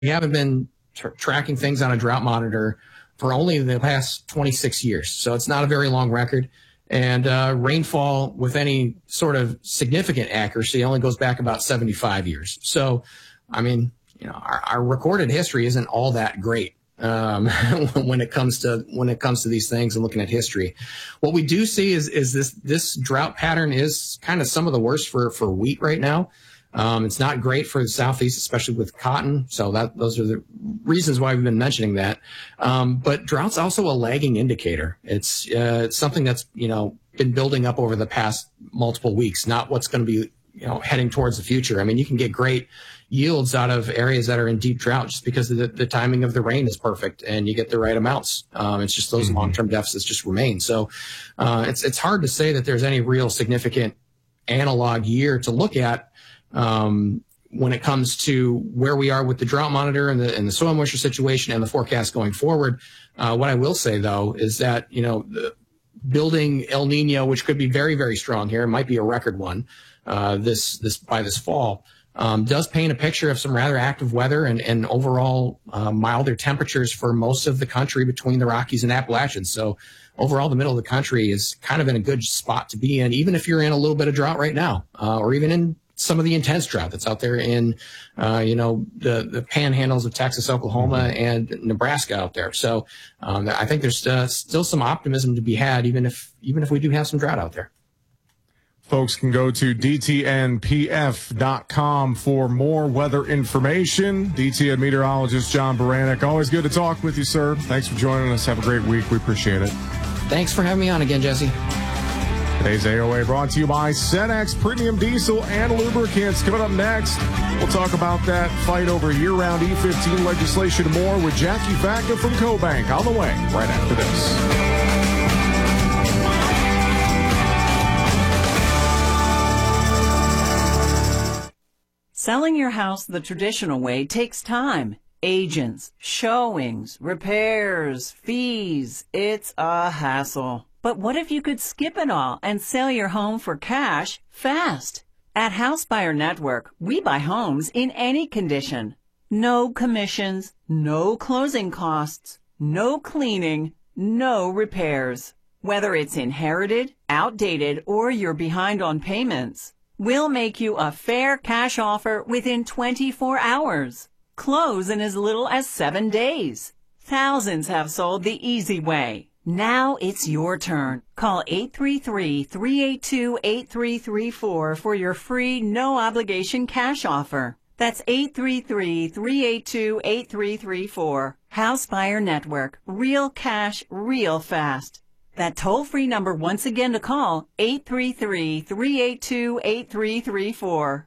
We haven't been tracking things on a drought monitor for only the past 26 years. So it's not a very long record. And rainfall with any sort of significant accuracy only goes back about 75 years. So, I mean, you know, our recorded history isn't all that great when it comes to these things and looking at history. What we do see is this drought pattern is kind of some of the worst for wheat right now. It's not great for the Southeast, especially with cotton. So those are the reasons why we've been mentioning that. But drought's also a lagging indicator. It's something that's, you know, been building up over the past multiple weeks, not what's going to be, you know, heading towards the future. I mean, you can get great yields out of areas that are in deep drought just because the timing of the rain is perfect and you get the right amounts. It's just those long-term deficits just remain. So, it's hard to say that there's any real significant analog year to look at, when it comes to where we are with the drought monitor and the soil moisture situation and the forecast going forward. What I will say though is that, you know, the building El Nino, which could be very, very strong here, it might be a record one, by this fall, does paint a picture of some rather active weather and overall, milder temperatures for most of the country between the Rockies and Appalachians. So overall, the middle of the country is kind of in a good spot to be in, even if you're in a little bit of drought right now, or even in some of the intense drought that's out there in, you know, the panhandles of Texas, Oklahoma, and Nebraska out there. So I think there's still some optimism to be had, even if we do have some drought out there. Folks can go to dtnpf.com for more weather information. DTN meteorologist John Baranek. Always good to talk with you, sir. Thanks for joining us. Have a great week. We appreciate it. Thanks for having me on again, Jesse. Today's AOA brought to you by Cenex Premium Diesel and Lubricants. Coming up next, we'll talk about that fight over year-round E15 legislation and more with Jackie Vaca from CoBank on the way right after this. Selling your house the traditional way takes time. Agents, showings, repairs, fees. It's a hassle. But what if you could skip it all and sell your home for cash fast? At House Buyer Network, we buy homes in any condition. No commissions, no closing costs, no cleaning, no repairs. Whether it's inherited, outdated, or you're behind on payments, we'll make you a fair cash offer within 24 hours. Close in as little as 7 days. Thousands have sold the easy way. Now it's your turn. Call 833-382-8334 for your free, no-obligation cash offer. That's 833-382-8334. House Buyer Network. Real cash, real fast. That toll-free number once again to call, 833-382-8334.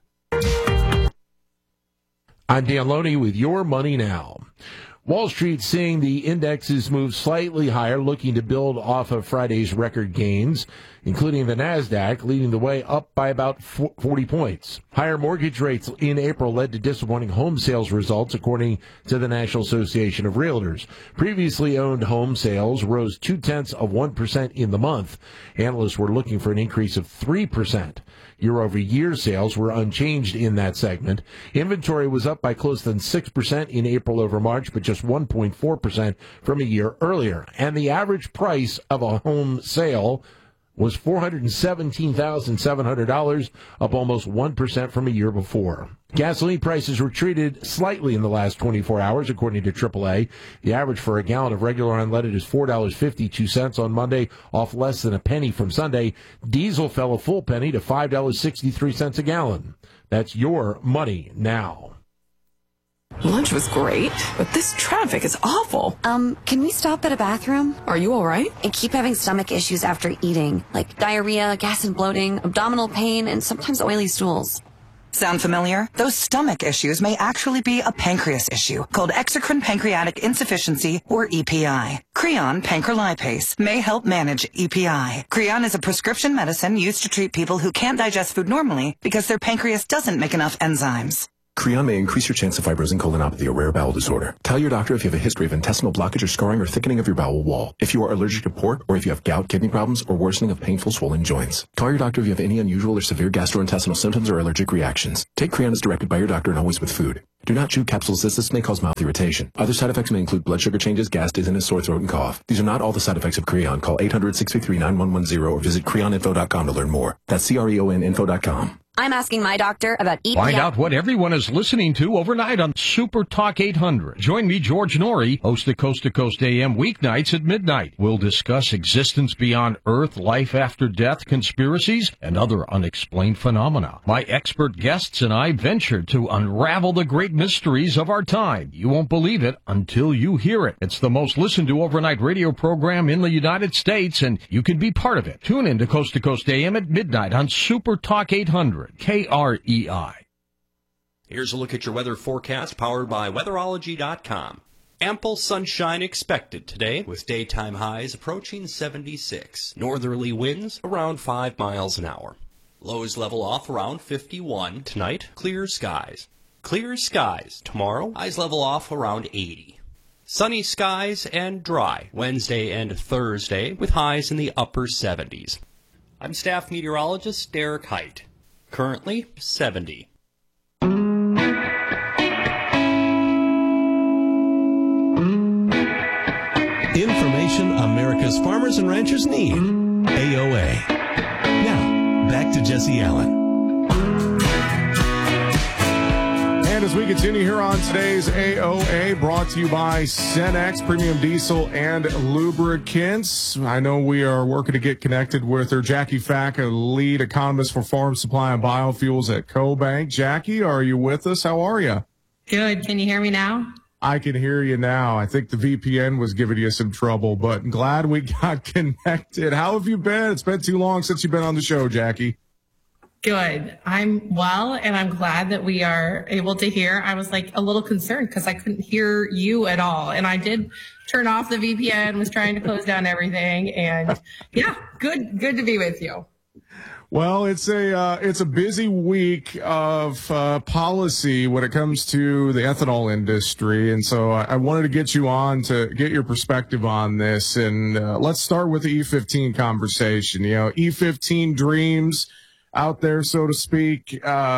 I'm Dan Loney with Your Money Now. Wall Street seeing the indexes move slightly higher, looking to build off of Friday's record gains, including the NASDAQ leading the way up by about 40 points. Higher mortgage rates in April led to disappointing home sales results, according to the National Association of Realtors. Previously owned home sales rose 0.2% in the month. Analysts were looking for an increase of 3%. Year-over-year sales were unchanged in that segment. Inventory was up by close than 6% in April over March, but just 1.4% from a year earlier. And the average price of a home sale was $417,700, up almost 1% from a year before. Gasoline prices retreated slightly in the last 24 hours, according to AAA. The average for a gallon of regular unleaded is $4.52 on Monday, off less than a penny from Sunday. Diesel fell a full penny to $5.63 a gallon. That's Your Money Now. Lunch was great, but this traffic is awful. Can we stop at a bathroom? Are you all right? I keep having stomach issues after eating, like diarrhea, gas and bloating, abdominal pain, and sometimes oily stools. Sound familiar? Those stomach issues may actually be a pancreas issue called exocrine pancreatic insufficiency, or EPI. Creon pancrelipase may help manage EPI. Creon is a prescription medicine used to treat people who can't digest food normally because their pancreas doesn't make enough enzymes. Creon may increase your chance of fibrosing colonopathy, a rare bowel disorder. Tell your doctor if you have a history of intestinal blockage or scarring or thickening of your bowel wall, if you are allergic to pork, or if you have gout, kidney problems, or worsening of painful swollen joints. Call your doctor if you have any unusual or severe gastrointestinal symptoms or allergic reactions. Take Creon as directed by your doctor and always with food. Do not chew capsules as this may cause mouth irritation. Other side effects may include blood sugar changes, gas, dizziness, sore throat, and cough. These are not all the side effects of Creon. Call 800-633-9110 or visit creoninfo.com to learn more. That's CREONinfo.com. I'm asking my doctor about EPI. Find out what everyone is listening to overnight on Super Talk 800. Join me, George Norrie, host of Coast to Coast AM weeknights at midnight. We'll discuss existence beyond Earth, life after death, conspiracies, and other unexplained phenomena. My expert guests and I venture to unravel the great mysteries of our time. You won't believe it until you hear it. It's the most listened to overnight radio program in the United States, and you can be part of it. Tune in to Coast AM at midnight on Super Talk 800. KREI. Here's a look at your weather forecast powered by weatherology.com. Ample sunshine expected today with daytime highs approaching 76. Northerly winds around 5 miles an hour. Lows level off around 51. Tonight, clear skies. Clear skies. Tomorrow, highs level off around 80. Sunny skies and dry Wednesday and Thursday with highs in the upper 70s. I'm staff meteorologist Derek Height. Currently 70. Information America's farmers and ranchers need. AOA. Now, back to Jesse Allen. And as we continue here on today's AOA, brought to you by Cenex Premium Diesel and Lubricants. I know we are working to get connected with her, Jackie Fack, a lead economist for Farm Supply and Biofuels at CoBank. Jackie, are you with us? How are you? Good. Can you hear me now? I can hear you now. I think the VPN was giving you some trouble, but glad we got connected. How have you been? It's been too long since you've been on the show, Jackie. Good. I'm well, and I'm glad that we are able to hear. I was like a little concerned because I couldn't hear you at all. And I did turn off the VPN, was trying to close down everything. And yeah, good to be with you. Well, it's a busy week of policy when it comes to the ethanol industry, and so I wanted to get you on to get your perspective on this. And let's start with the E15 conversation. You know, E15 dreams out there, so to speak.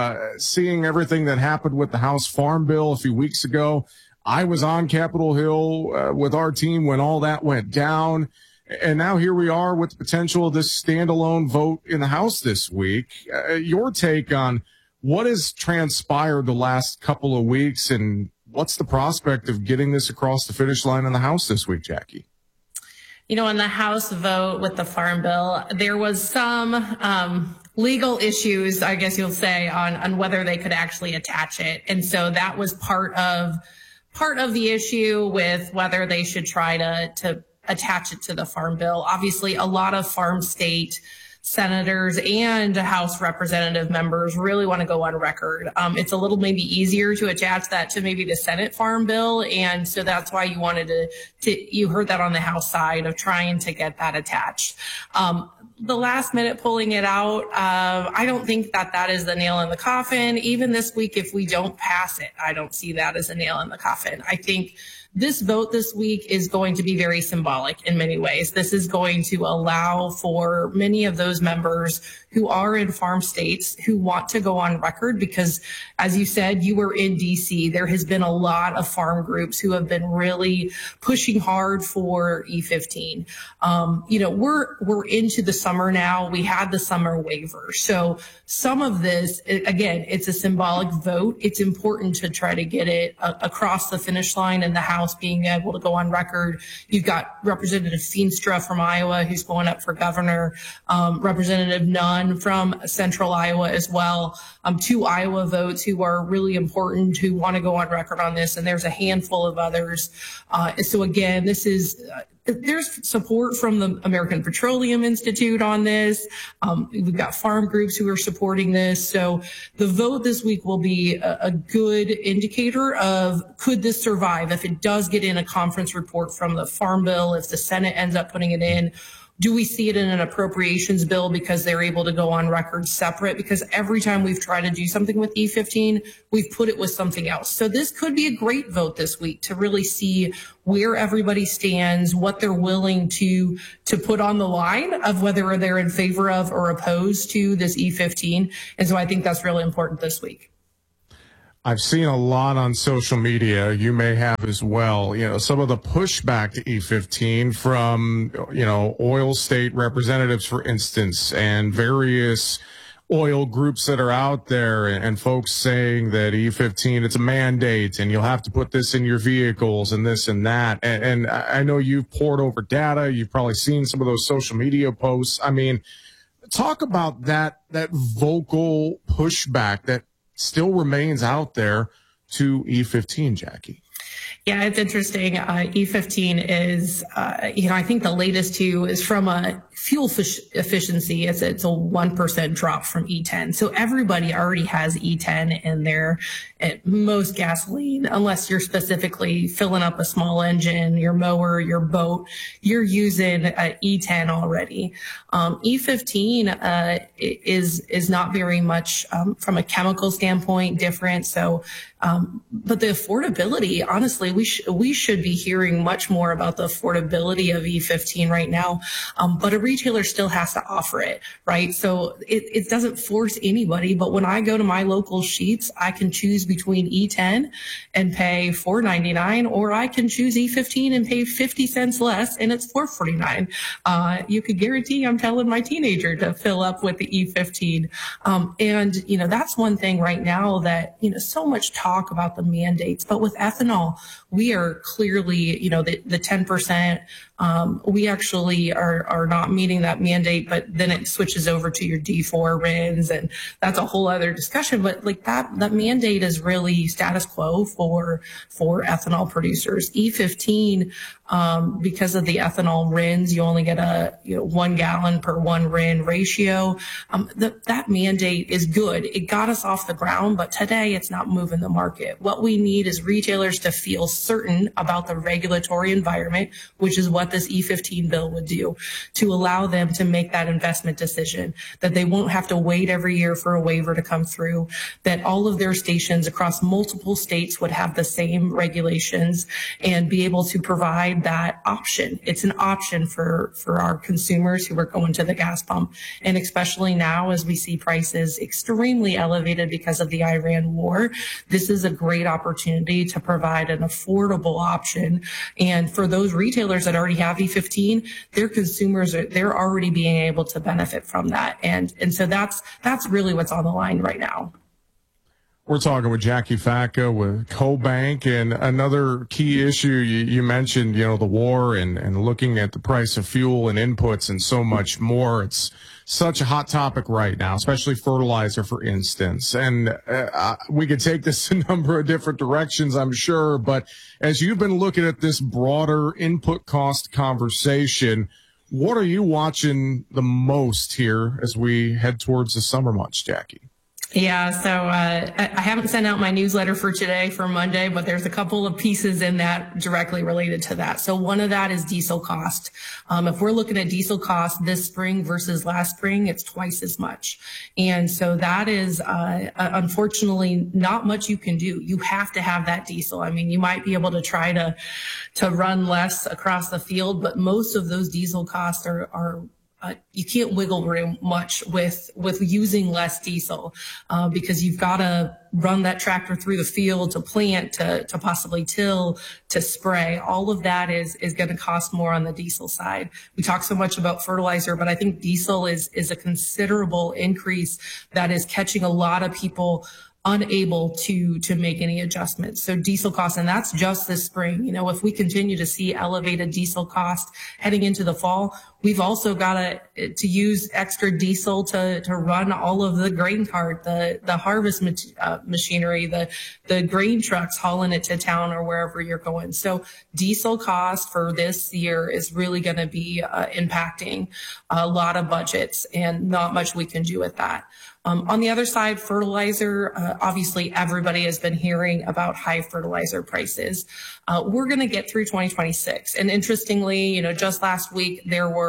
Seeing everything that happened with the House Farm Bill a few weeks ago, I was on Capitol Hill with our team when all that went down. And now here we are with the potential of this standalone vote in the House this week. Your take on what has transpired the last couple of weeks, and what's the prospect of getting this across the finish line in the House this week, Jackie? You know, in the House vote with the Farm Bill, there was some legal issues, I guess you'll say, on whether they could actually attach it. And so that was part of the issue with whether they should try to attach it to the Farm Bill. Obviously, a lot of farm state senators and House representative members really want to go on record. It's a little maybe easier to attach that to maybe the Senate Farm Bill. And so that's why you wanted you heard that on the House side of trying to get that attached. The last minute pulling it out, I don't think that is the nail in the coffin. Even this week, if we don't pass it, I don't see that as a nail in the coffin. I think this vote this week is going to be very symbolic in many ways. This is going to allow for many of those members who are in farm states who want to go on record because, as you said, you were in D.C. There has been a lot of farm groups who have been really pushing hard for E15. You know, we're into the summer now. We had the summer waiver. So some of this, again, it's a symbolic vote. It's important to try to get it across the finish line in the House being able to go on record. You've got Representative Feenstra from Iowa who's going up for governor, Representative Nunn from Central Iowa as well, 2 Iowa votes who are really important, who want to go on record on this, and there's a handful of others. So again, this is there's support from the American Petroleum Institute on this. We've got farm groups who are supporting this. So the vote this week will be a good indicator of could this survive if it does get in a conference report from the Farm Bill, if the Senate ends up putting it in. Do we see it in an appropriations bill because they're able to go on record separate? Because every time we've tried to do something with E15, we've put it with something else. So this could be a great vote this week to really see where everybody stands, what they're willing to put on the line of whether they're in favor of or opposed to this E15. And so I think that's really important this week. I've seen a lot on social media. You may have as well. Some of the pushback to E15 from, oil state representatives, for instance, and various oil groups that are out there, and folks saying that E15, it's a mandate and you'll have to put this in your vehicles and this and that. And I know you've poured over data. You've probably seen some of those social media posts. I mean, talk about that vocal pushback that still remains out there to E15, Jackie. Yeah, it's interesting. E15 is, I think the latest too is from a fuel efficiency. It's a 1% drop from E10. So everybody already has E10 in there. At most gasoline, unless you're specifically filling up a small engine, your mower, your boat, you're using E10 already. E15 is not very much from a chemical standpoint different. So, but the affordability, honestly, we should be hearing much more about the affordability of E15 right now. But a retailer still has to offer it, right? So it doesn't force anybody. But when I go to my local Sheetz, I can choose between E10 and pay $4.99, or I can choose E15 and pay 50 cents less, and it's $4.49. You could guarantee I'm telling my teenager to fill up with the E15. And that's one thing right now that so much talk about the mandates, but with ethanol, we are clearly, the 10%, we actually are not meeting that mandate, but then it switches over to your D4 RINs, and that's a whole other discussion. But like that mandate is really status quo for ethanol producers. E15, because of the ethanol RINs, you only get a 1 gallon per 1 RIN ratio. That mandate is good. It got us off the ground, but today it's not moving the market. What we need is retailers to feel certain about the regulatory environment, which is what this E15 bill would do, to allow them to make that investment decision, that they won't have to wait every year for a waiver to come through, that all of their stations across multiple states would have the same regulations and be able to provide that option. It's an option for our consumers who are going to the gas pump. And especially now, as we see prices extremely elevated because of the Iran war, this is a great opportunity to provide an affordable option. And for those retailers that already have E15, their consumers they're already being able to benefit from that. And so that's really what's on the line right now. We're talking with Jackie Facca with CoBank, and another key issue you mentioned, the war and looking at the price of fuel and inputs and so much more. It's such a hot topic right now, especially fertilizer, for instance. And we could take this a number of different directions, I'm sure. But as you've been looking at this broader input cost conversation, what are you watching the most here as we head towards the summer months, Jackie? Yeah, so I haven't sent out my newsletter for today, for Monday, but there's a couple of pieces in that directly related to that. So one of that is diesel cost. If we're looking at diesel cost this spring versus last spring, it's twice as much. And so that is unfortunately not much you can do. You have to have that diesel. I mean, you might be able to try to run less across the field, but most of those diesel costs are you can't wiggle room much with using less diesel, because you've got to run that tractor through the field to plant, to possibly till, to spray. All of that is going to cost more on the diesel side. We talk so much about fertilizer, but I think diesel is a considerable increase that is catching a lot of people unable to make any adjustments. So diesel costs, and that's just this spring. If we continue to see elevated diesel costs heading into the fall, we've also got to use extra diesel to run all of the grain cart, the harvest machinery, the grain trucks hauling it to town or wherever you're going. So diesel cost for this year is really going to be impacting a lot of budgets, and not much we can do with that. On the other side, fertilizer, obviously everybody has been hearing about high fertilizer prices. We're going to get through 2026. And interestingly, just last week,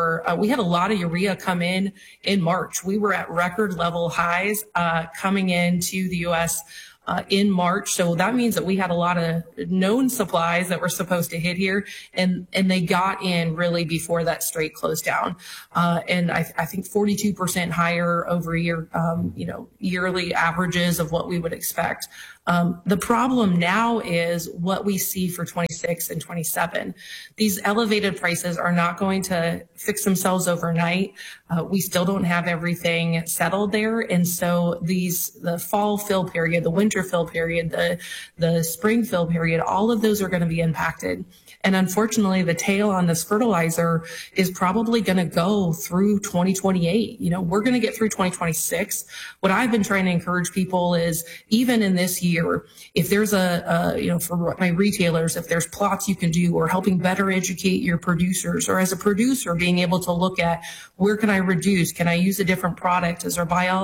we had a lot of urea come in March. We were at record level highs coming into the U.S. In March. So that means that we had a lot of known supplies that were supposed to hit here, and they got in really before that strait closed down. And I think 42% higher over year, yearly averages of what we would expect. The problem now is what we see for 26 and 27. These elevated prices are not going to fix themselves overnight. We still don't have everything settled there. And so the fall fill period, the winter fill period, the spring fill period, all of those are going to be impacted. And unfortunately, the tail on this fertilizer is probably going to go through 2028. We're going to get through 2026. What I've been trying to encourage people is, even in this year, if there's for my retailers, if there's plots you can do, or helping better educate your producers, or as a producer, being able to look at where can I reduce? Can I use a different product? Is there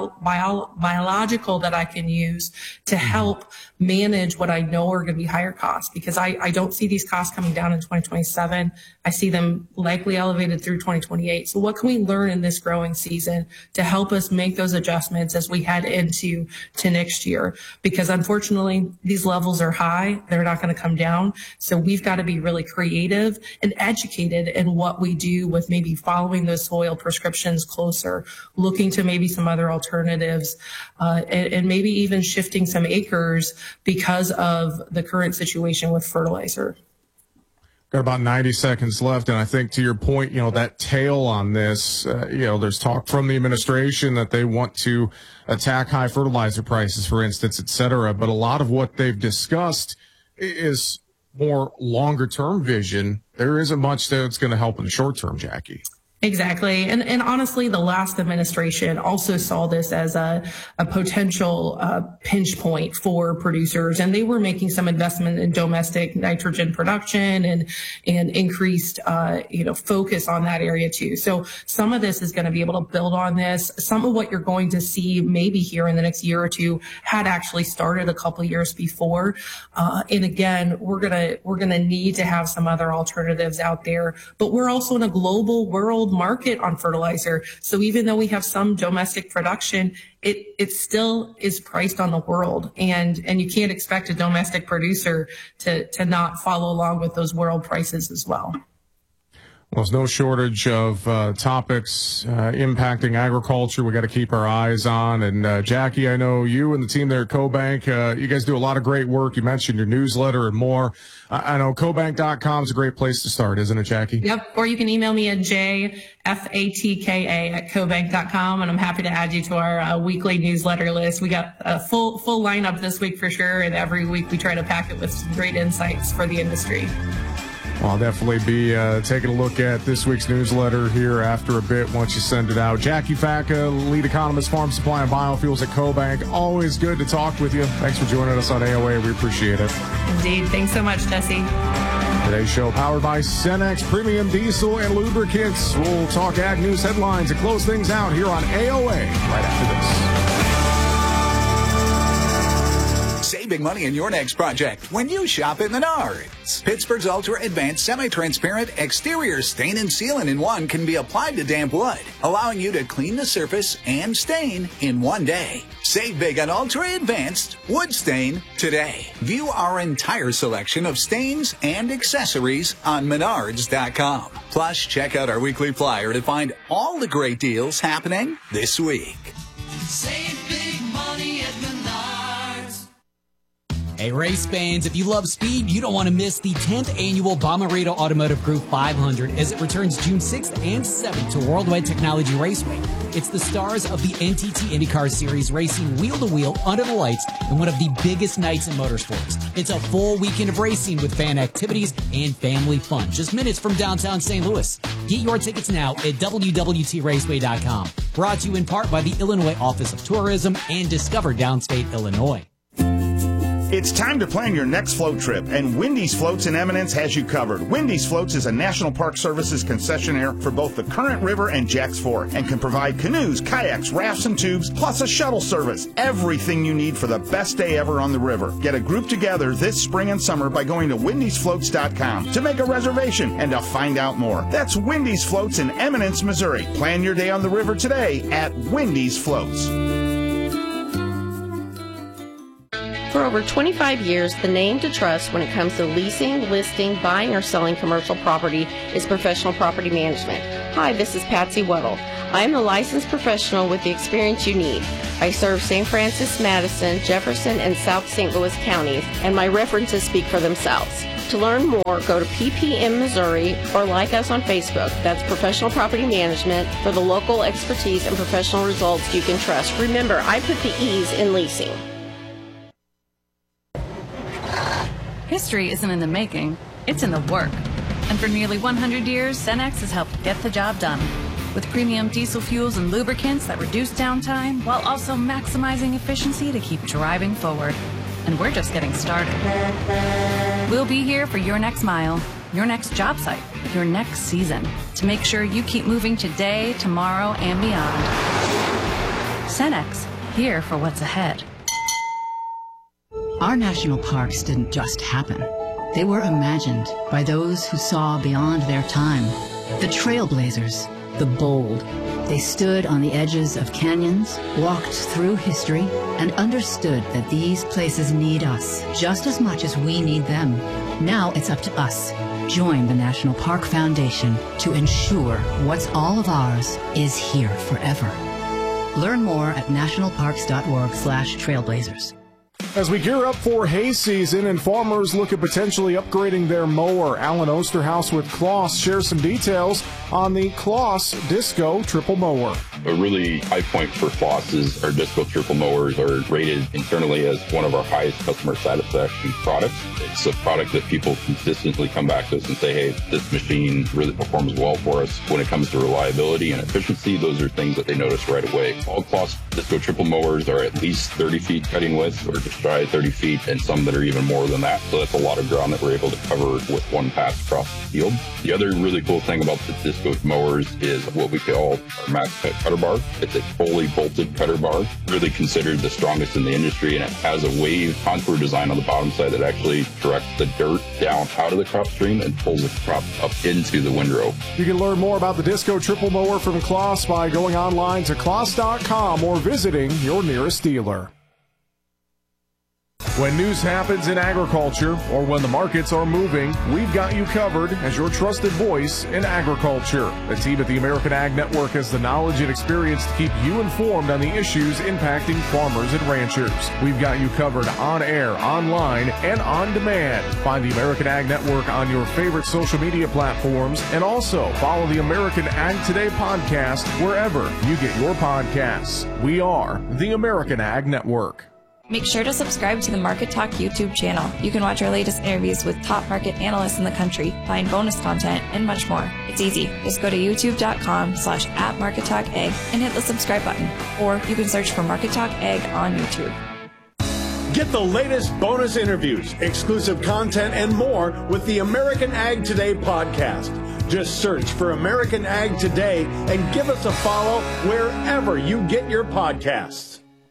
biological that I can use to help manage what I know are going to be higher costs? Because I don't see these costs coming down in 2027. I see them likely elevated through 2028. So what can we learn in this growing season to help us make those adjustments as we head into next year? Because unfortunately, these levels are high. They're not going to come down. So we've got to be really creative and educated in what we do with maybe following those soil prescriptions closer, looking to maybe some other alternatives, and maybe even shifting some acres because of the current situation with fertilizer. Got about 90 seconds left, and I think to your point, that tail on this, there's talk from the administration that they want to attack high fertilizer prices, for instance, et cetera. But a lot of what they've discussed is more longer-term vision. There isn't much that's going to help in the short term, Jackie. Exactly. And honestly, the last administration also saw this as a potential pinch point for producers. And they were making some investment in domestic nitrogen production and increased, focus on that area too. So some of this is going to be able to build on this. Some of what you're going to see maybe here in the next year or two had actually started a couple of years before. And again, we're going to need to have some other alternatives out there, but we're also in a global world market on fertilizer. So even though we have some domestic production, it still is priced on the world, and you can't expect a domestic producer to not follow along with those world prices as well. Well, there's no shortage of topics impacting agriculture we got to keep our eyes on. And Jackie, I know you and the team there at CoBank, you guys do a lot of great work. You mentioned your newsletter and more. I know CoBank.com is a great place to start, isn't it, Jackie? Yep. Or you can email me at jfatka@CoBank.com, and I'm happy to add you to our weekly newsletter list. We got a full lineup this week for sure, and every week we try to pack it with some great insights for the industry. Well, I'll definitely be taking a look at this week's newsletter here after a bit once you send it out. Jackie Fatka, lead economist, farm supply and biofuels at CoBank. Always good to talk with you. Thanks for joining us on AOA. We appreciate it. Indeed. Thanks so much, Jesse. Today's show powered by Cenex Premium Diesel and Lubricants. We'll talk ag news headlines and close things out here on AOA right after this. Save big money in your next project when you shop at Menards. Pittsburgh's Ultra Advanced Semi-Transparent Exterior Stain and Sealant in One can be applied to damp wood, allowing you to clean the surface and stain in one day. Save big on Ultra Advanced Wood Stain today. View our entire selection of stains and accessories on Menards.com. Plus, check out our weekly flyer to find all the great deals happening this week. Save big money at Menards. Hey, race fans, if you love speed, you don't want to miss the 10th annual Bomarito Automotive Group 500 as it returns June 6th and 7th to Worldwide Technology Raceway. It's the stars of the NTT IndyCar Series racing wheel-to-wheel under the lights in one of the biggest nights in motorsports. It's a full weekend of racing with fan activities and family fun, just minutes from downtown St. Louis. Get your tickets now at WWTRaceway.com. Brought to you in part by the Illinois Office of Tourism and Discover Downstate Illinois. It's time to plan your next float trip, and Wendy's Floats in Eminence has you covered. Wendy's Floats is a National Park Services concessionaire for both the Current River and Jacks Fork, and can provide canoes, kayaks, rafts, and tubes, plus a shuttle service. Everything you need for the best day ever on the river. Get a group together this spring and summer by going to wendysfloats.com to make a reservation and to find out more. That's Wendy's Floats in Eminence, Missouri. Plan your day on the river today at Wendy's Floats. For over 25 years, the name to trust when it comes to leasing, listing, buying, or selling commercial property is Professional Property Management. Hi, this is Patsy Weddle. I am a licensed professional with the experience you need. I serve St. Francis, Madison, Jefferson, and South St. Louis counties, and my references speak for themselves. To learn more, go to PPM Missouri or like us on Facebook. That's Professional Property Management for the local expertise and professional results you can trust. Remember, I put the E's in leasing. History isn't in the making, it's in the work. And for nearly 100 years, Cenex has helped get the job done. With premium diesel fuels and lubricants that reduce downtime while also maximizing efficiency to keep driving forward. And we're just getting started. We'll be here for your next mile, your next job site, your next season, to make sure you keep moving today, tomorrow, and beyond. Cenex, here for what's ahead. Our national parks didn't just happen. They were imagined by those who saw beyond their time. The trailblazers, the bold. They stood on the edges of canyons, walked through history, and understood that these places need us just as much as we need them. Now it's up to us. Join the National Park Foundation to ensure what's all of ours is here forever. Learn more at nationalparks.org/trailblazers. As we gear up for hay season and farmers look at potentially upgrading their mower, Alan Osterhaus with Kloss shares some details on the Kloss Disco Triple Mower. A really high point for Kloss is our Disco Triple Mowers are rated internally as one of our highest customer satisfaction products. It's a product that people consistently come back to us and say, hey, this machine really performs well for us. When it comes to reliability and efficiency, those are things that they notice right away. All Kloss Disco Triple Mowers are at least 30 feet cutting width or just shy of 30 feet, and some that are even more than that. So that's a lot of ground that we're able to cover with one pass across the field. The other really cool thing about the Disco mowers is what we call our max cut cutter bar. It's a fully bolted cutter bar, really considered the strongest in the industry, and it has a wave contour design on the bottom side that actually directs the dirt down out of the crop stream and pulls the crop up into the windrow. You can learn more about the Disco Triple Mower from Kloss by going online to kloss.com or visiting your nearest dealer. When news happens in agriculture or when the markets are moving, we've got you covered as your trusted voice in agriculture. The team at the American Ag Network has the knowledge and experience to keep you informed on the issues impacting farmers and ranchers. We've got you covered on air, online, and on demand. Find the American Ag Network on your favorite social media platforms, and also follow the American Ag Today podcast wherever you get your podcasts. We are the American Ag Network. Make sure to subscribe to the Market Talk YouTube channel. You can watch our latest interviews with top market analysts in the country, find bonus content, and much more. It's easy. Just go to youtube.com/@MarketTalkAg and hit the subscribe button. Or you can search for Market Talk Ag on YouTube. Get the latest bonus interviews, exclusive content, and more with the American Ag Today podcast. Just search for American Ag Today and give us a follow wherever you get your podcasts.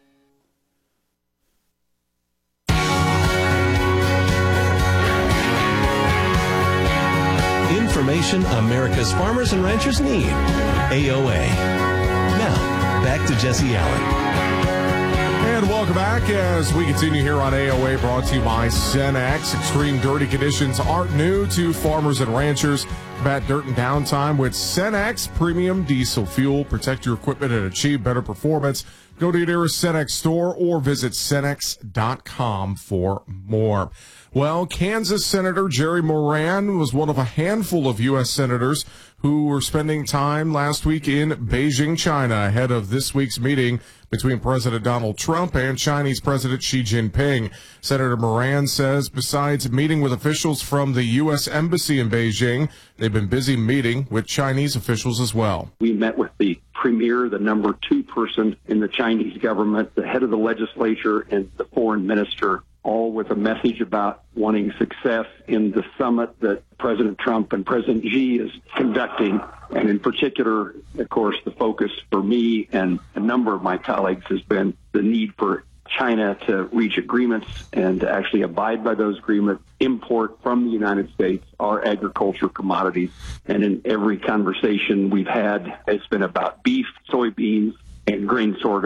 Information America's farmers and ranchers need. AOA. Now, back to Jesse Allen. And welcome back as we continue here on AOA, brought to you by Cenex. Extreme dirty conditions aren't new to farmers and ranchers. Combat dirt and downtime with Cenex Premium Diesel Fuel. Protect your equipment and achieve better performance. Go to your nearest Cenex store or visit Cenex.com for more. Well, Kansas Senator Jerry Moran was one of a handful of U.S. senators who were spending time last week in Beijing, China, ahead of this week's meeting between President Donald Trump and Chinese President Xi Jinping. Senator Moran says besides meeting with officials from the U.S. Embassy in Beijing, they've been busy meeting with Chinese officials as well. We met with the premier, the number 2 person in the Chinese government, the head of the legislature, and the foreign minister, all with a message about wanting success in the summit that President Trump and President Xi is conducting. And in particular, of course, the focus for me and a number of my colleagues has been the need for China to reach agreements and to actually abide by those agreements, import from the United States our agriculture commodities. And in every conversation we've had, it's been about beef, soybeans, and grain sorghum.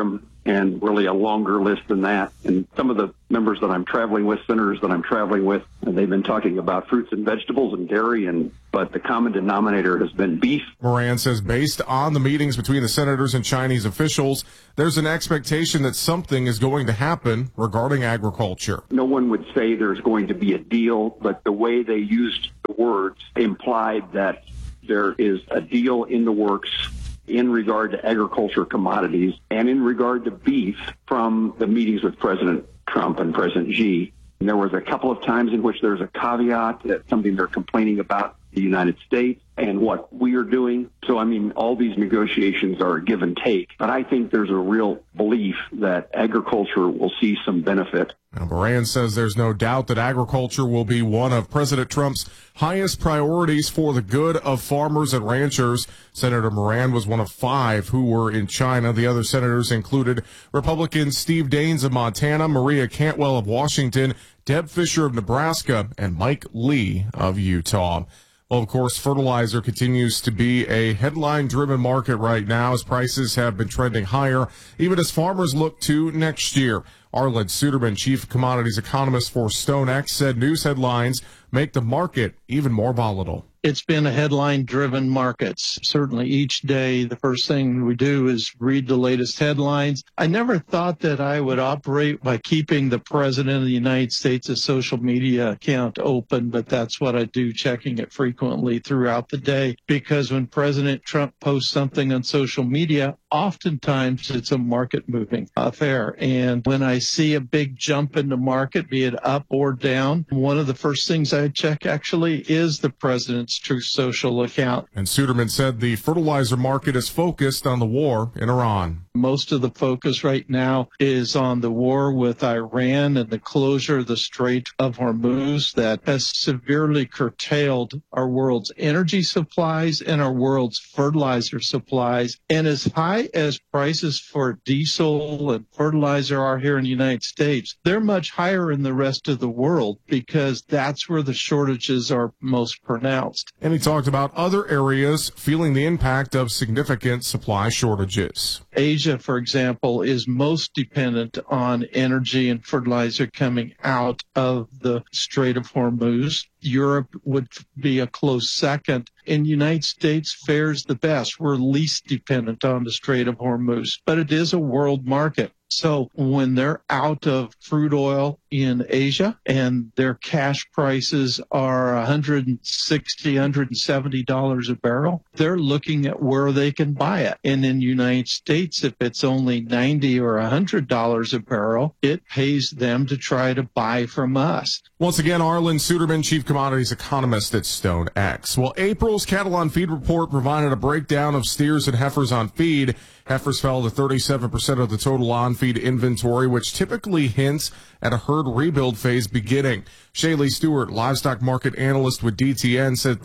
and really a longer list than that. And some of the members that I'm traveling with, senators that I'm traveling with, they've been talking about fruits and vegetables and dairy, but the common denominator has been beef. Moran says based on the meetings between the senators and Chinese officials, there's an expectation that something is going to happen regarding agriculture. No one would say there's going to be a deal, but the way they used the words implied that there is a deal in the works in regard to agriculture commodities and in regard to beef from the meetings with President Trump and President Xi. And there was a couple of times in which there's a caveat that something they're complaining about the United States and what we are doing. So, I mean, all these negotiations are a give and take. But I think there's a real belief that agriculture will see some benefit. Now, Moran says there's no doubt that agriculture will be one of President Trump's highest priorities for the good of farmers and ranchers. Senator Moran was one of 5 who were in China. The other senators included Republicans Steve Daines of Montana, Maria Cantwell of Washington, Deb Fisher of Nebraska, and Mike Lee of Utah. Well, of course, fertilizer continues to be a headline-driven market right now as prices have been trending higher, even as farmers look to next year. Arlen Suderman, chief commodities economist for StoneX, said news headlines make the market even more volatile. It's been a headline-driven market. Certainly each day, the first thing we do is read the latest headlines. I never thought that I would operate by keeping the President of the United States' social media account open, but that's what I do, checking it frequently throughout the day, because when President Trump posts something on social media, oftentimes it's a market-moving affair. And when I see a big jump in the market, be it up or down, one of the first things I check actually is the President's Truth Social account. And Suderman said the fertilizer market is focused on the war in Iran. Most of the focus right now is on the war with Iran and the closure of the Strait of Hormuz that has severely curtailed our world's energy supplies and our world's fertilizer supplies. And as high as prices for diesel and fertilizer are here in the United States, they're much higher in the rest of the world because that's where the shortages are most pronounced. And he talked about other areas feeling the impact of significant supply shortages. Asia, for example, is most dependent on energy and fertilizer coming out of the Strait of Hormuz. Europe would be a close second. And the United States fares the best. We're least dependent on the Strait of Hormuz, but it is a world market. So when they're out of crude oil in Asia and their cash prices are $160, $170 a barrel, they're looking at where they can buy it. And in the United States, if it's only $90 or $100 a barrel, it pays them to try to buy from us. Once again, Arlen Suderman, chief commodities economist at StoneX. Well, April's cattle on feed report provided a breakdown of steers and heifers on feed. Heifers fell to 37% of the total on-feed inventory, which typically hints at a herd rebuild phase beginning. Shaylee Stewart, livestock market analyst with DTN, said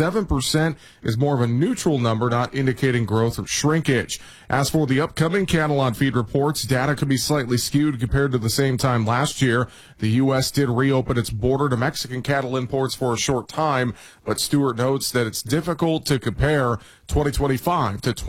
37% is more of a neutral number, not indicating growth or shrinkage. As for the upcoming cattle on feed reports, data could be slightly skewed compared to the same time last year. The U.S. did reopen its border to Mexican cattle imports for a short time, but Stewart notes that it's difficult to compare 2025 to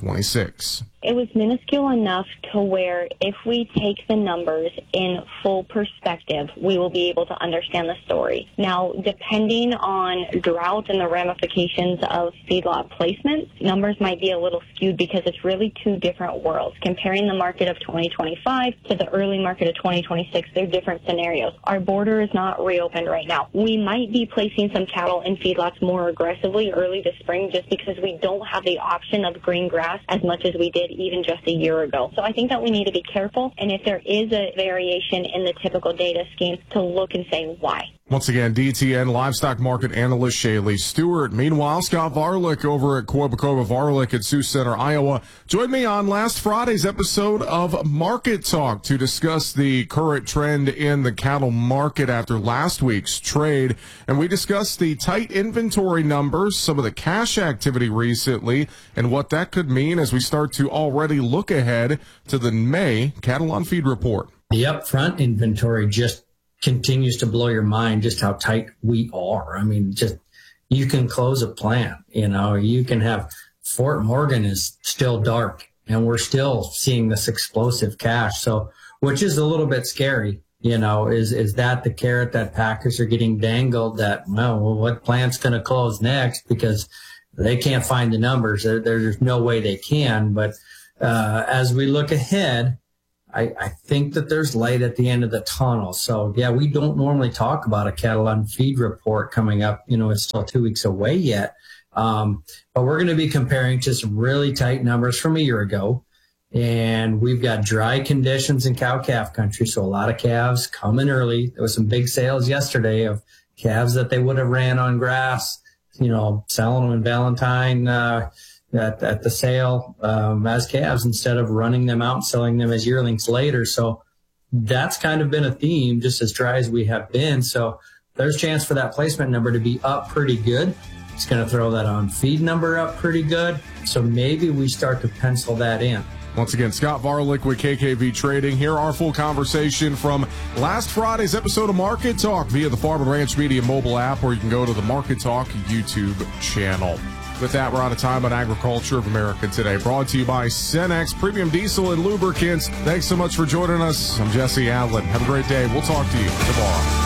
2026. It was minuscule enough to where if we take the numbers in full perspective, we will be able to understand the story. Now, depending on drought and the ramifications of feedlot placements, numbers might be a little skewed because it's really two different worlds. Comparing the market of 2025 to the early market of 2026, they're different scenarios. Our border is not reopened right now. We might be placing some cattle in feedlots more aggressively early this spring just because we don't have the option of green grass as much as we did even just a year ago. So I think that we need to be careful, and if there is a variation in the typical data scheme, to look and say why. Once again, DTN livestock market analyst Shaylee Stewart. Meanwhile, Scott Varlick over at Quebecova Varlick at Sioux Center, Iowa, joined me on last Friday's episode of Market Talk to discuss the current trend in the cattle market after last week's trade. And we discussed the tight inventory numbers, some of the cash activity recently, and what that could mean as we start to already look ahead to the May cattle on feed report. The upfront inventory just continues to blow your mind just how tight we are. I mean, just you can close a plant, you can have Fort Morgan is still dark and we're still seeing this explosive cash. So, which is a little bit scary, is that the carrot that packers are getting dangled that, well, what plant's going to close next because they can't find the numbers. There's no way they can. But as we look ahead, I think that there's light at the end of the tunnel. So, yeah, we don't normally talk about a cattle on feed report coming up. It's still 2 weeks away yet. But we're going to be comparing to some really tight numbers from a year ago. And we've got dry conditions in cow-calf country, so a lot of calves coming early. There was some big sales yesterday of calves that they would have ran on grass, selling them in Valentine at the sale as calves instead of running them out and selling them as yearlings later. So that's kind of been a theme, just as dry as we have been. So there's a chance for that placement number to be up pretty good. It's going to throw that on feed number up pretty good. So maybe we start to pencil that in. Once again, Scott Varlick with KKV Trading. Here, our full conversation from last Friday's episode of Market Talk via the Farm and Ranch Media mobile app, or you can go to the Market Talk YouTube channel. With that, we're out of time on Agriculture of America Today. Brought to you by Cenex Premium Diesel and Lubricants. Thanks so much for joining us. I'm Jesse Allen. Have a great day. We'll talk to you tomorrow.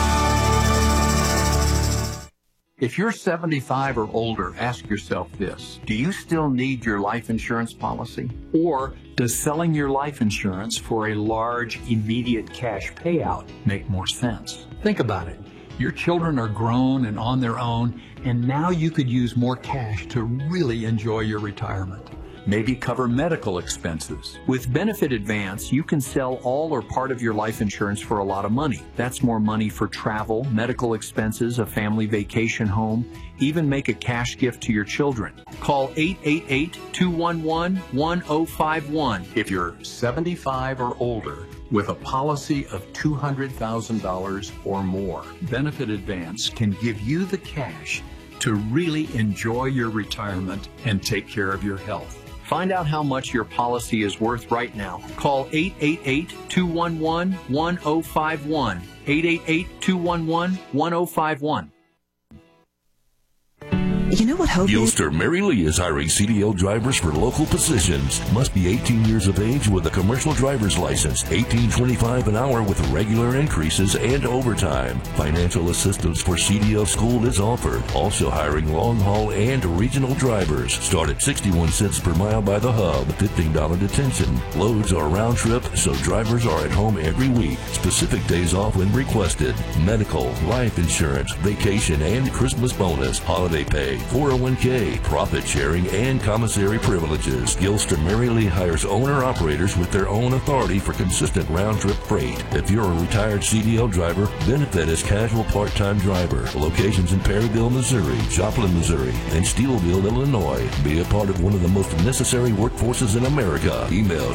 If you're 75 or older, ask yourself this. Do you still need your life insurance policy? Or does selling your life insurance for a large, immediate cash payout make more sense? Think about it. Your children are grown and on their own, and now you could use more cash to really enjoy your retirement. Maybe cover medical expenses. With Benefit Advance, you can sell all or part of your life insurance for a lot of money. That's more money for travel, medical expenses, a family vacation home, even make a cash gift to your children. Call 888-211-1051 if you're 75 or older with a policy of $200,000 or more. Benefit Advance can give you the cash to really enjoy your retirement and take care of your health. Find out how much your policy is worth right now. Call 888-211-1051. 888-211-1051. You know what hope Gilster Mary Lee is hiring CDL drivers for local positions. Must be 18 years of age with a commercial driver's license. $18.25 an hour with regular increases and overtime. Financial assistance for CDL school is offered. Also hiring long haul and regional drivers. Start at 61 cents per mile by the hub. $15 detention. Loads are round trip, so drivers are at home every week. Specific days off when requested. Medical, life insurance, vacation, and Christmas bonus. Holiday pay. 401k, profit sharing, and commissary privileges. Gilster Mary Lee hires owner-operators with their own authority for consistent round-trip freight. If you're a retired CDL driver, benefit as casual part-time driver. Locations in Perryville, Missouri, Joplin, Missouri, and Steelville, Illinois. Be a part of one of the most necessary workforces in America. Email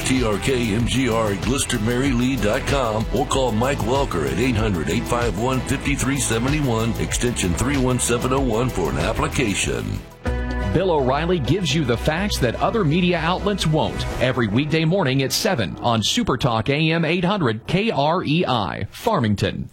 trkmgr@GlisterMaryLee.com or call Mike Welker at 800-851-5371, extension 31701 for an application. Bill O'Reilly gives you the facts that other media outlets won't. Every weekday morning at 7 on Super Talk AM 800 KREI, Farmington.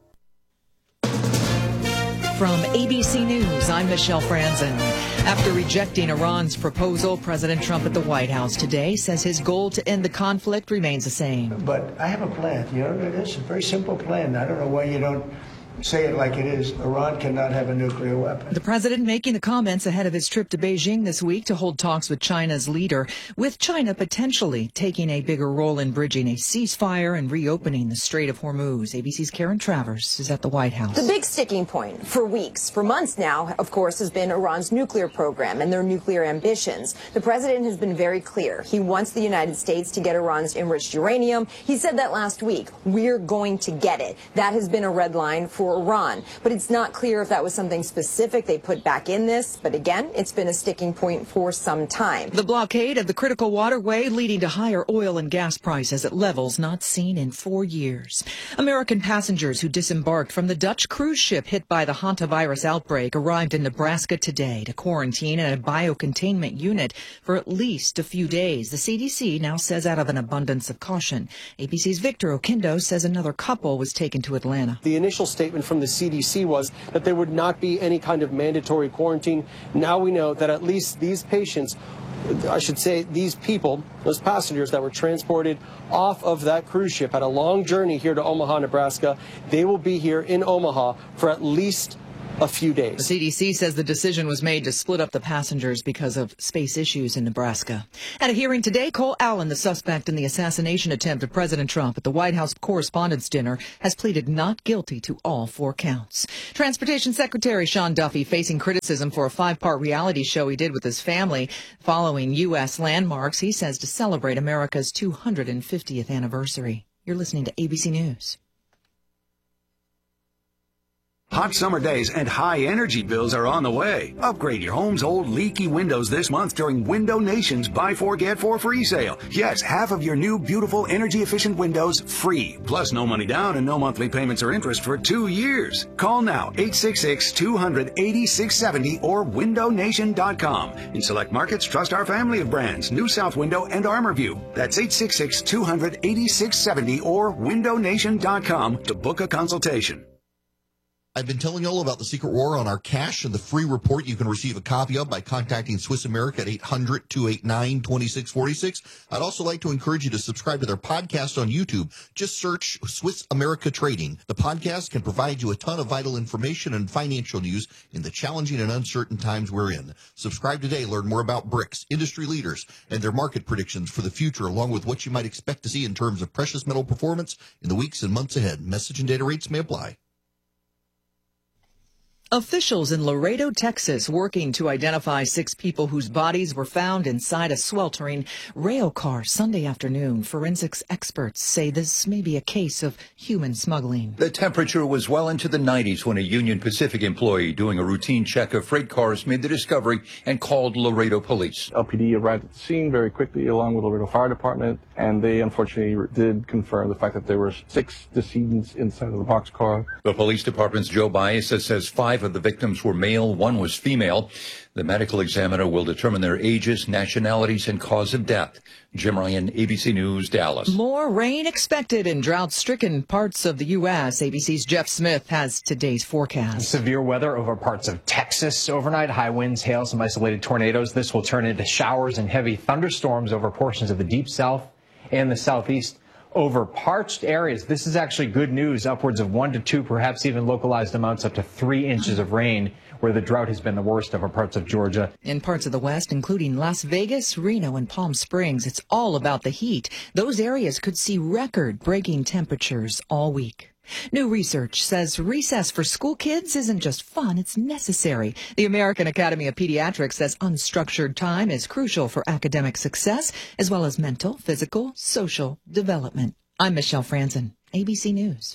From ABC News, I'm Michelle Franzen. After rejecting Iran's proposal, President Trump at the White House today says his goal to end the conflict remains the same. But I have a plan. It's a very simple plan. I don't know why you don't say it like it is. Iran cannot have a nuclear weapon. The president making the comments ahead of his trip to Beijing this week to hold talks with China's leader, with China potentially taking a bigger role in bridging a ceasefire and reopening the Strait of Hormuz. ABC's Karen Travers is at the White House. The big sticking point for weeks, for months now, of course, has been Iran's nuclear program and their nuclear ambitions. The president has been very clear. He wants the United States to get Iran's enriched uranium. He said that last week. We're going to get it. That has been a red line for Iran, but it's not clear if that was something specific they put back in this. But again, it's been a sticking point for some time. The blockade of the critical waterway leading to higher oil and gas prices at levels not seen in 4 years. American passengers who disembarked from the Dutch cruise ship hit by the hantavirus outbreak arrived in Nebraska today to quarantine in a biocontainment unit for at least a few days. The CDC now says out of an abundance of caution. ABC's Victor Oquendo says another couple was taken to Atlanta. The initial statement from the CDC was that there would not be any kind of mandatory quarantine. Now we know that at least these patients I should say these people, those passengers that were transported off of that cruise ship, had a long journey here to Omaha, Nebraska. They will be here in Omaha for at least a few days. The CDC says the decision was made to split up the passengers because of space issues in Nebraska. At a hearing today, Cole Allen, the suspect in the assassination attempt of President Trump at the White House Correspondents' Dinner, has pleaded not guilty to all 4 counts. Transportation Secretary Sean Duffy facing criticism for a 5-part reality show he did with his family following U.S. landmarks, he says, to celebrate America's 250th anniversary. You're listening to ABC News. Hot summer days and high energy bills are on the way. Upgrade your home's old leaky windows this month during Window Nation's Buy 4 Get 4 free sale. Yes, half of your new beautiful energy efficient windows free. Plus no money down and no monthly payments or interest for 2 years. Call now 866-200-8670 or windownation.com. In select markets, trust our family of brands, New South Window and ArmorView. That's 866-200-8670 or windownation.com to book a consultation. I've been telling you all about the secret war on our cash and the free report you can receive a copy of by contacting Swiss America at 800-289-2646. I'd also like to encourage you to subscribe to their podcast on YouTube. Just search Swiss America Trading. The podcast can provide you a ton of vital information and financial news in the challenging and uncertain times we're in. Subscribe today. Learn more about BRICS, industry leaders, and their market predictions for the future, along with what you might expect to see in terms of precious metal performance in the weeks and months ahead. Message and data rates may apply. Officials in Laredo, Texas, working to identify 6 people whose bodies were found inside a sweltering rail car Sunday afternoon. Forensics experts say this may be a case of human smuggling. The temperature was well into the 90s when a Union Pacific employee doing a routine check of freight cars made the discovery and called Laredo police. LPD arrived at the scene very quickly along with the Laredo Fire Department, and they unfortunately did confirm the fact that there were 6 decedents inside of the boxcar. The police department's Joe Baez says 5 of the victims were male, 1 was female. The medical examiner will determine their ages, nationalities, and cause of death. Jim Ryan, ABC News, Dallas. More rain expected in drought-stricken parts of the U.S. ABC's Jeff Smith has today's forecast. Severe weather over parts of Texas overnight. High winds, hail, some isolated tornadoes. This will turn into showers and heavy thunderstorms over portions of the deep south and the southeast. Over parched areas, this is actually good news. Upwards of 1 to 2, perhaps even localized amounts up to 3 inches of rain, where the drought has been the worst over parts of Georgia. In parts of the West, including Las Vegas, Reno, and Palm Springs, it's all about the heat. Those areas could see record-breaking temperatures all week. New research says recess for school kids isn't just fun, it's necessary. The American Academy of Pediatrics says unstructured time is crucial for academic success, as well as mental, physical, social development. I'm Michelle Franzen, ABC News.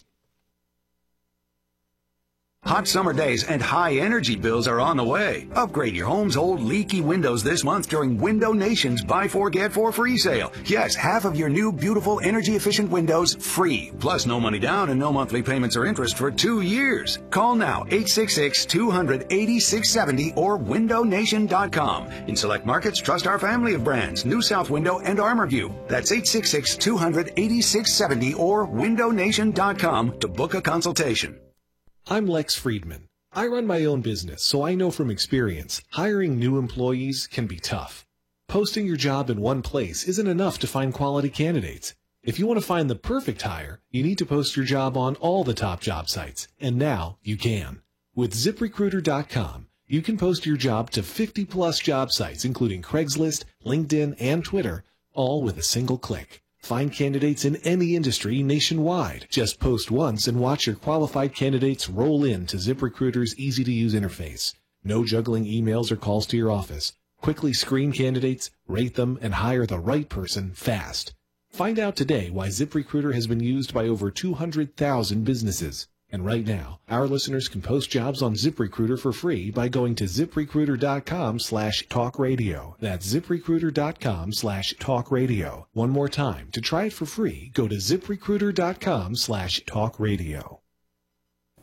Hot summer days and high energy bills are on the way. Upgrade your home's old leaky windows this month during Window Nation's Buy 4 Get 4 free sale. Yes, half of your new beautiful energy efficient windows free. Plus no money down and no monthly payments or interest for 2 years. Call now 866-200-8670 or windownation.com. In select markets, trust our family of brands, New South Window and ArmorView. That's 866-200-8670 or windownation.com to book a consultation. I'm Lex Friedman. I run my own business, so I know from experience, hiring new employees can be tough. Posting your job in one place isn't enough to find quality candidates. If you want to find the perfect hire, you need to post your job on all the top job sites, and now you can. With ZipRecruiter.com, you can post your job to 50-plus job sites, including Craigslist, LinkedIn, and Twitter, all with a single click. Find candidates in any industry nationwide. Just post once and watch your qualified candidates roll into ZipRecruiter's easy-to-use interface. No juggling emails or calls to your office. Quickly screen candidates, rate them, and hire the right person fast. Find out today why ZipRecruiter has been used by over 200,000 businesses. And right now, our listeners can post jobs on ZipRecruiter for free by going to ZipRecruiter.com/talkradio. That's ZipRecruiter.com/talkradio. One more time, to try it for free, go to ZipRecruiter.com/talkradio.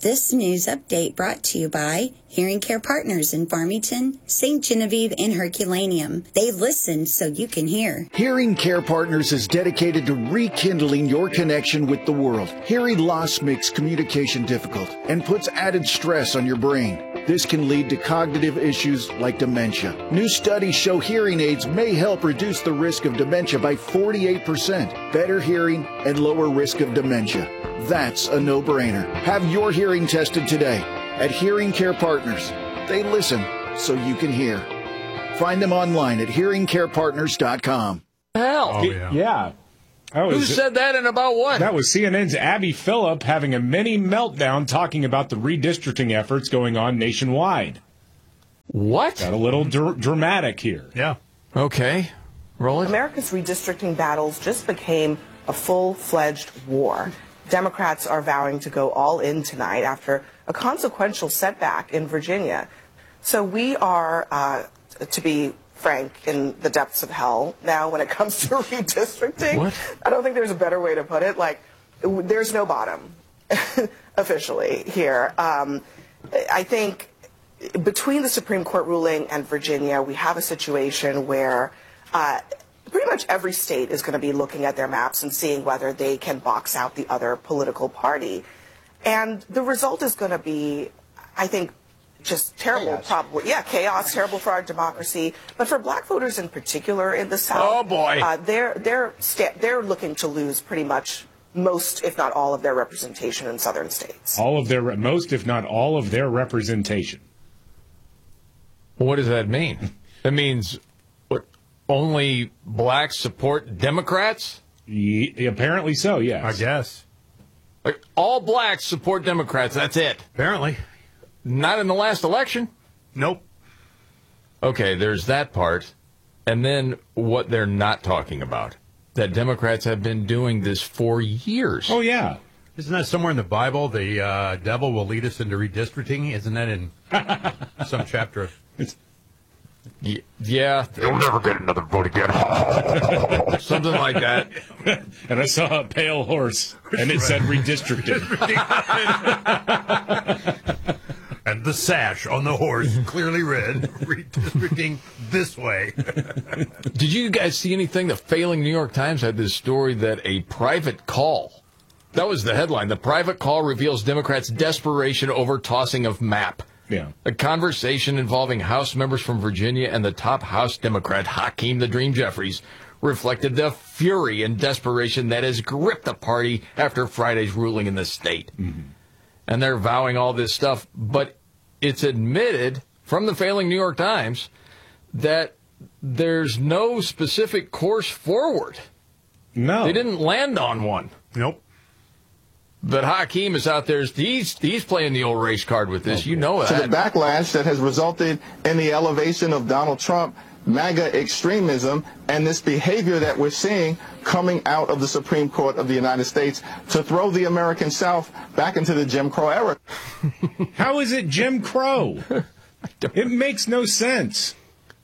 This news update brought to you by Hearing Care Partners in Farmington, St. Genevieve, and Herculaneum. They listen so you can hear. Hearing Care Partners is dedicated to rekindling your connection with the world. Hearing loss makes communication difficult and puts added stress on your brain. This can lead to cognitive issues like dementia. New studies show hearing aids may help reduce the risk of dementia by 48%, better hearing and lower risk of dementia. That's a no-brainer. Have your hearing tested today at Hearing Care Partners. They listen so you can hear. Find them online at hearingcarepartners.com. Hell. Oh, yeah. Who said that and about what? That was CNN's Abby Phillip having a mini meltdown talking about the redistricting efforts going on nationwide. What? Got a little dramatic here. Yeah. Okay. Roll it. America's redistricting battles just became a full-fledged war. Democrats are vowing to go all in tonight after a consequential setback in Virginia. So we are, to be frank, in the depths of hell now when it comes to redistricting. What? I don't think there's a better way to put it. Like, there's no bottom officially here. I think between the Supreme Court ruling and Virginia, we have a situation where pretty much every state is going to be looking at their maps and seeing whether they can box out the other political party. And the result is going to be, I think, just terrible, probably. Yeah, chaos, terrible for our democracy. But for black voters in particular in the South, oh boy, they're looking to lose pretty much most, if not all, of their representation in southern states. Most, if not all, of their representation. What does that mean? That means only blacks support Democrats? Apparently so, yes. I guess. Like, all blacks support Democrats, that's it. Apparently. Not in the last election? Nope. Okay, there's that part. And then what they're not talking about. That Democrats have been doing this for years. Oh, yeah. Isn't that somewhere in the Bible? The devil will lead us into redistricting? Isn't that in some chapter of... Yeah. They'll never get another vote again. Something like that. And I saw a pale horse, and it said redistricting. And the sash on the horse clearly read, redistricting this way. Did you guys see anything? The failing New York Times had this story that a private call, that was the headline, the private call reveals Democrats' desperation over tossing of map. Yeah. A conversation involving House members from Virginia and the top House Democrat, Hakeem the Dream Jeffries, reflected the fury and desperation that has gripped the party after Friday's ruling in the state. Mm-hmm. And they're vowing all this stuff, but it's admitted from the failing New York Times that there's no specific course forward. No. They didn't land on one. Nope. But Hakeem is out there. He's playing the old race card with this. You know to that. The backlash that has resulted in the elevation of Donald Trump, MAGA extremism, and this behavior that we're seeing coming out of the Supreme Court of the United States to throw the American South back into the Jim Crow era. How is it Jim Crow? It makes no sense.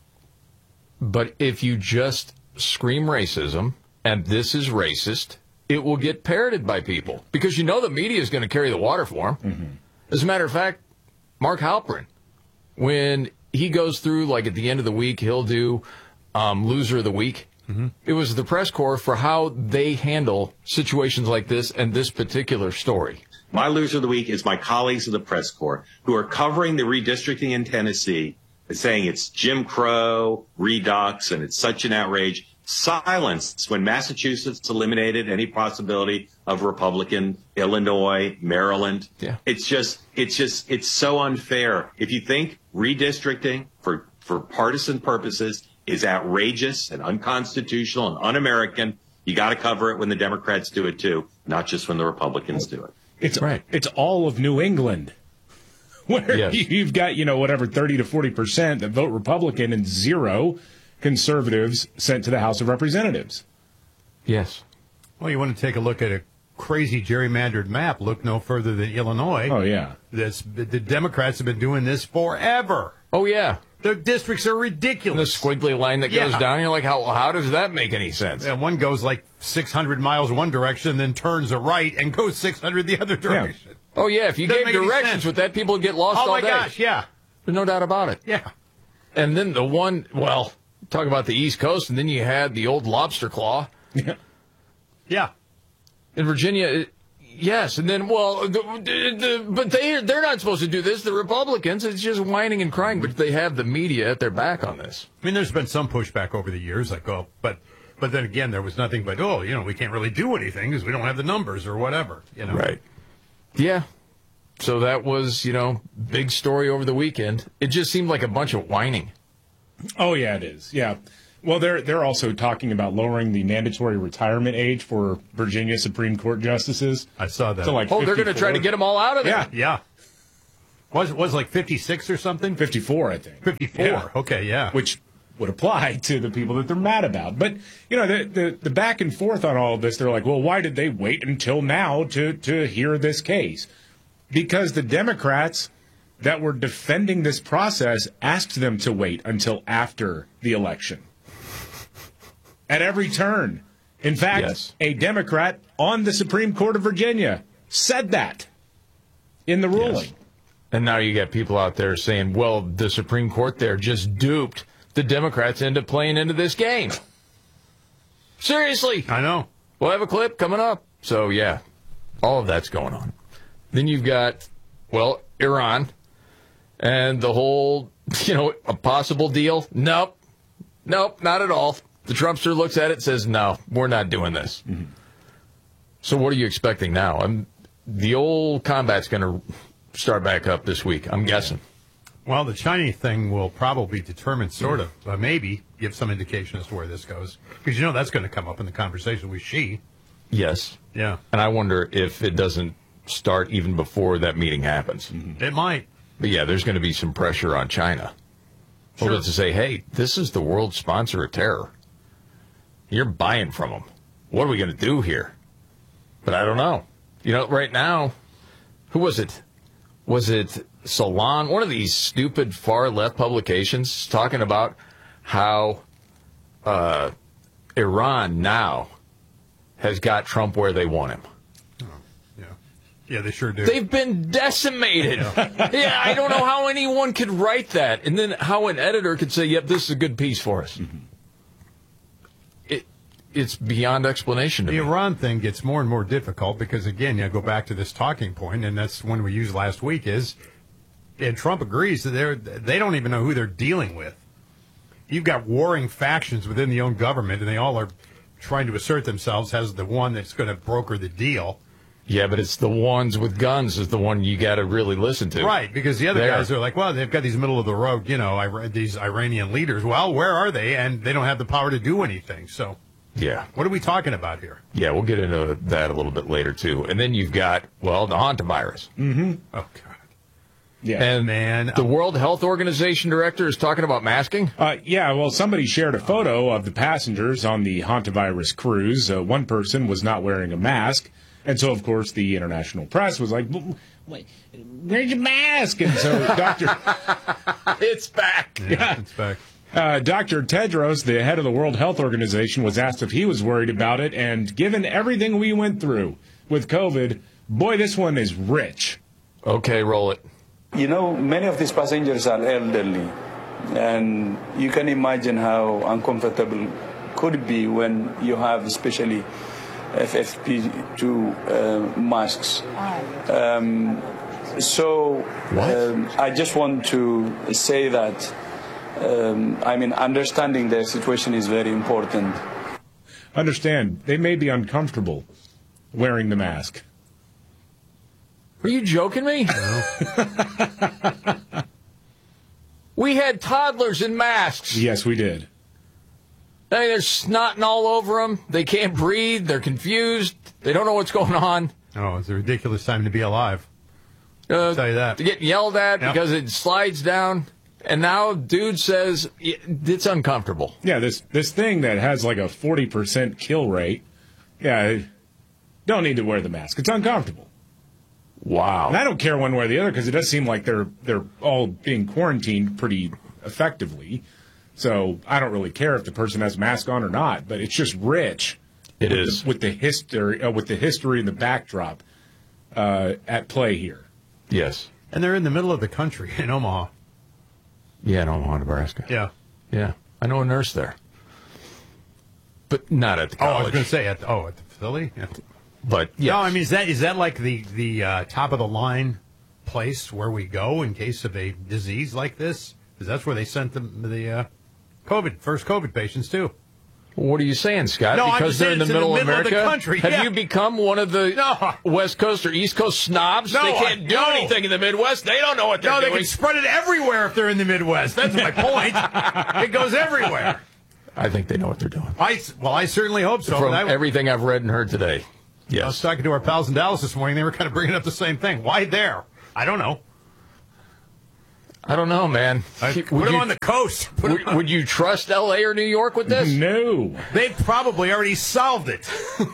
But if you just scream racism, and this is racist, it will get parroted by people. Because you know the media is going to carry the water for him. Mm-hmm. As a matter of fact, Mark Halperin, when he goes through, like at the end of the week, he'll do Loser of the Week. Mm-hmm. It was the press corps for how they handle situations like this and this particular story. My loser of the week is my colleagues of the press corps who are covering the redistricting in Tennessee and saying it's Jim Crow, Redux, and it's such an outrage. Silence when Massachusetts eliminated any possibility of Republican, Illinois, Maryland. Yeah. It's so unfair. If you think redistricting for partisan purposes is outrageous and unconstitutional and un-American, you got to cover it when the Democrats do it too, not just when the Republicans do it. It's right. It's all of New England, where you've got 30 to 40% that vote Republican and zero conservatives sent to the House of Representatives. Yes. Well, you want to take a look at a crazy gerrymandered map. Look no further than Illinois. Oh yeah. The Democrats have been doing this forever. Oh yeah. The districts are ridiculous. The squiggly line that goes down, you're like, how does that make any sense? And one goes like 600 miles one direction, then turns a right and goes 600 the other direction. Yeah. Oh, yeah, if you Doesn't gave make any directions sense. with that, people would get lost all day. Oh, my gosh, yeah. There's no doubt about it. Yeah. And then the one, well, talk about the East Coast, and then you had the old lobster claw. Yeah. In Virginia, yes. And then, well, but they're not supposed to do this. The Republicans, it's just whining and crying, but they have the media at their back on this. I mean, there's been some pushback over the years, like, oh, but then again, there was nothing but, oh, we can't really do anything because we don't have the numbers or whatever, Right. Yeah. So that was, big story over the weekend. It just seemed like a bunch of whining. Oh, yeah, it is. Yeah. Well, they're also talking about lowering the mandatory retirement age for Virginia Supreme Court justices. I saw that. So like they're going to try to get them all out of there. Yeah. Was like 56 or something? 54, I think. 54. Yeah. Okay, yeah. Which would apply to the people that they're mad about. But, the back and forth on all of this, they're like, well, why did they wait until now to hear this case? Because the Democrats that were defending this process asked them to wait until after the election. At every turn. In fact, a Democrat on the Supreme Court of Virginia said that in the ruling. Yes. And now you got people out there saying, well, the Supreme Court there just duped the Democrats into playing into this game. Seriously. I know. We'll have a clip coming up. So, yeah, all of that's going on. Then you've got, Iran and the whole, a possible deal. Nope, not at all. The Trumpster looks at it and says, no, we're not doing this. Mm-hmm. So what are you expecting now? The old combat's going to start back up this week, I'm guessing. Well, the Chinese thing will probably determine sort of, maybe give some indication as to where this goes. Because that's going to come up in the conversation with Xi. Yes. Yeah. And I wonder if it doesn't start even before that meeting happens. Mm-hmm. It might. But, yeah, there's going to be some pressure on China. Sure. To say, hey, this is the world sponsor of terror. You're buying from them. What are we going to do here? But I don't know. Right now, who was it? Was it Salon? One of these stupid far-left publications talking about how Iran now has got Trump where they want him. Yeah, they sure do. They've been decimated. Yeah, I don't know how anyone could write that. And then how an editor could say, yep, this is a good piece for us. Mm-hmm. It's beyond explanation to me. The Iran thing gets more and more difficult because, again, go back to this talking point, and that's one we used last week, and Trump agrees that they don't even know who they're dealing with. You've got warring factions within the own government, and they all are trying to assert themselves as the one that's going to broker the deal. Yeah, but it's the ones with guns is the one you got to really listen to. Right, because the other guys are like, well, they've got these middle-of-the-road, these Iranian leaders. Well, where are they? And they don't have the power to do anything. So, yeah. What are we talking about here? Yeah, we'll get into that a little bit later, too. And then you've got, the hantavirus. Mm-hmm. Oh, God. Yeah, and the World Health Organization director is talking about masking? Somebody shared a photo of the passengers on the hantavirus cruise. One person was not wearing a mask. And so, of course, the international press was like, where's your mask? And so it's back. Yeah, it's back. Dr. Tedros, the head of the World Health Organization, was asked if he was worried about it. And given everything we went through with COVID, boy, this one is rich. Okay, roll it. Many of these passengers are elderly. And you can imagine how uncomfortable could it be when you have especially FFP2 masks. I just want to say that, understanding their situation is very important. Understand, they may be uncomfortable wearing the mask. Are you joking me? No. We had toddlers in masks. Yes, we did. I mean, they're snotting all over them. They can't breathe. They're confused. They don't know what's going on. Oh, it's a ridiculous time to be alive. I'll tell you that. To get yelled at because it slides down. And now dude says it's uncomfortable. Yeah, this thing that has like a 40% kill rate. Yeah, don't need to wear the mask. It's uncomfortable. Wow. And I don't care one way or the other because it does seem like they're all being quarantined pretty effectively. So I don't really care if the person has a mask on or not, but it's just rich. It is with the history and the backdrop at play here. Yes. And they're in the middle of the country in Omaha. Yeah, in Omaha, Nebraska. Yeah. Yeah. I know a nurse there. But not at the college. Oh, I was going to say, at the facility? Yeah. But, yeah. No, I mean, is that like the top-of-the-line place where we go in case of a disease like this? Because that's where they sent the first COVID patients, too. What are you saying, Scott? No, because they're in the middle of America? Of the country. Have you become one of the West Coast or East Coast snobs? No, they can't do anything in the Midwest. They don't know what they're doing. No, they can spread it everywhere if they're in the Midwest. That's my point. It goes everywhere. I think they know what they're doing. I certainly hope so. From everything I've read and heard today. Yes. I was talking to our pals in Dallas this morning. They were kind of bringing up the same thing. Why there? I don't know. I don't know, man. Put them on the coast. Would you trust L.A. or New York with this? No. They probably already solved it.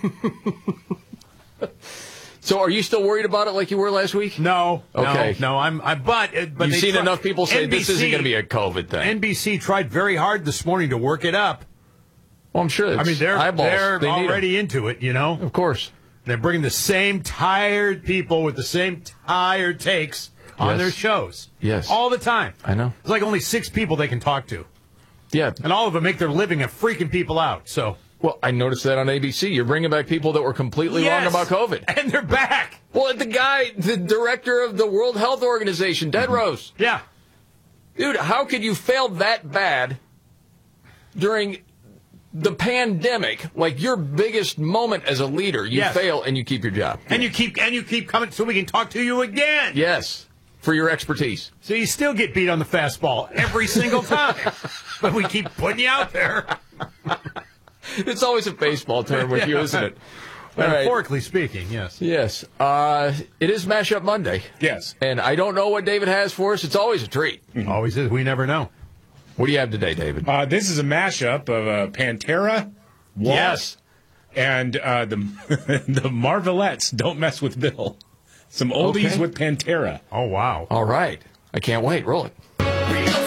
So are you still worried about it like you were last week? No. Okay. No, but you've seen enough people say this isn't going to be a COVID thing. NBC tried very hard this morning to work it up. Well, I'm sure they're already into it, you know? Of course. They're bringing the same tired people with the same tired takes on their shows. Yes. All the time. I know. There's like only 6 people they can talk to. Yeah. And all of them make their living at freaking people out, so. Well, I noticed that on ABC. You're bringing back people that were completely wrong about COVID. And they're back. Well, the director of the World Health Organization, Tedros. Yeah. Dude, how could you fail that bad during the pandemic? Like your biggest moment as a leader, you fail and you keep your job. And you keep coming so we can talk to you again. Yes. For your expertise. So you still get beat on the fastball every single time. But we keep putting you out there. It's always a baseball term with you, isn't it? Metaphorically speaking, yes. Yes. It is Mashup Monday. Yes. And I don't know what David has for us. It's always a treat. Mm-hmm. Always is. We never know. What do you have today, David? This is a mashup of Pantera, Wasp, and the Marvelettes, Don't Mess with Bill. Some oldies with Pantera. Oh, wow. All right. I can't wait. Roll it.